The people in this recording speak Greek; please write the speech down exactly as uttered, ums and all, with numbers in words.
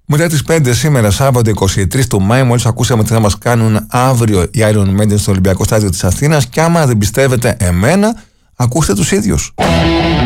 Μετά τις πέντε σήμερα, Σάββατο εικοστή τρίτη του Μάη, μόλις ακούσαμε τι θα μας κάνουν αύριο οι Iron Maiden στο Ολυμπιακό Στάδιο της Αθήνας. Και άμα δεν πιστεύετε εμένα, ακούστε τους ίδιους.